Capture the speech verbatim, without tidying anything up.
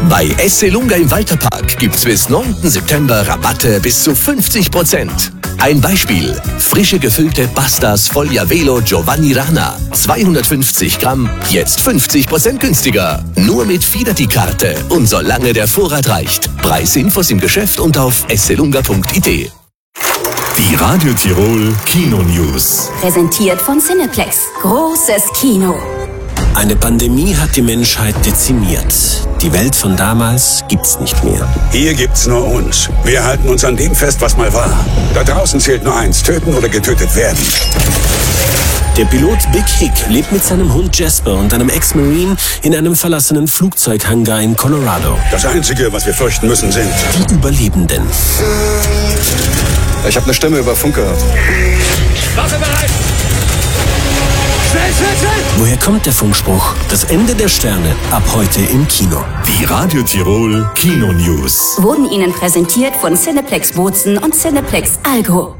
Bei Esselunga im Walterpark gibt's bis neunten September Rabatte bis zu fünfzig Prozent. Ein Beispiel: frische gefüllte Pastas Foglia Velo Giovanni Rana, zweihundertfünfzig Gramm, jetzt fünfzig Prozent günstiger. Nur mit Fidati-Karte und solange der Vorrat reicht. Preisinfos im Geschäft und auf esselunga punkt i t. Die Radio Tirol Kino News. Präsentiert von Cineplex. Großes Kino. Eine Pandemie hat die Menschheit dezimiert. Die Welt von damals gibt's nicht mehr. Hier gibt's nur uns. Wir halten uns an dem fest, was mal war. Da draußen zählt nur eins: töten oder getötet werden. Der Pilot Big Hick lebt mit seinem Hund Jasper und einem Ex-Marine in einem verlassenen Flugzeughangar in Colorado. Das Einzige, was wir fürchten müssen, sind die Überlebenden. Ich habe eine Stimme über Funk gehört. Waffe bereit! Schnell, schnell, schnell! Woher kommt der Funkspruch? Das Ende der Sterne, ab heute im Kino. Die Radio Tirol Kino News. Wurden Ihnen präsentiert von Cineplex Bozen und Cineplex Algo.